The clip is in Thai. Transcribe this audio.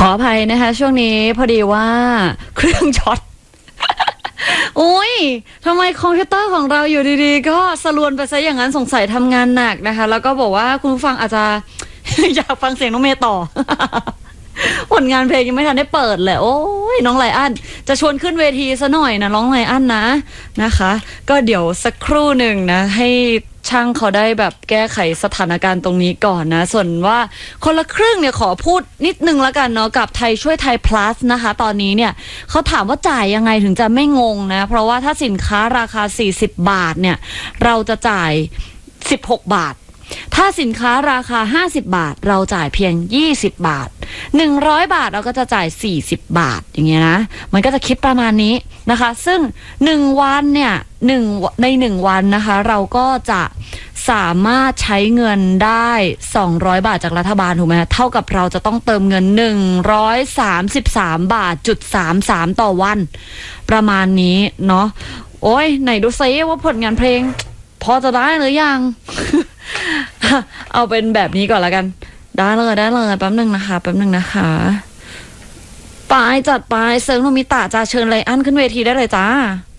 ออภัยนะคะช่วงนี้พอดีว่าเครื่องช็อตโอ้ยทำไมคอมพิวเตอร์ของเราอยู่ดีๆก็สลวนไปซะอย่างนั้นสงสัยทำงานหนักนะคะแล้วก็บอกว่าคุณผู้ฟังอาจจะ อยากฟังเสียงน้องเมย์ต่อ ผลงานเพลงยังไม่ทันได้เปิดเลยโอ้ยน้องไลอ้อนจะชวนขึ้นเวทีซะหน่อยนะน้องไลอ้อนนะคะก็เดี๋ยวสักครู่หนึ่งนะให้ช่างเขาได้แบบแก้ไขสถานการณ์ตรงนี้ก่อนนะส่วนว่าคนละครึ่งเนี่ยขอพูดนิดนึงแล้วกันเนาะกับไทยช่วยไทย plus นะคะตอนนี้เนี่ยเขาถามว่าจ่ายยังไงถึงจะไม่งงนะเพราะว่าถ้าสินค้าราคา40บาทเนี่ยเราจะจ่าย16บาทถ้าสินค้าราคา50บาทเราจ่ายเพียง20บาท100บาทเราก็จะจ่าย40บาทอย่างเงี้ยนะมันก็จะคิดประมาณนี้นะคะซึ่ง1วันเนี่ยใน1วันนะคะเราก็จะสามารถใช้เงินได้200บาทจากรัฐบาลถูกไหมเท่ากับเราจะต้องเติมเงิน133บาทจุด33ต่อวันประมาณนี้เนาะโอ้ยไหนดูซิว่าผลงานเพลงพอจะได้หรือยัง เอาเป็นแบบนี้ก่อนละกันได้เลยแป๊บนึงนะคะไปจัดไปเซิร์ฟโนมิตะจะเชิญไลอ้อนขึ้นเวทีได้เลยจ้า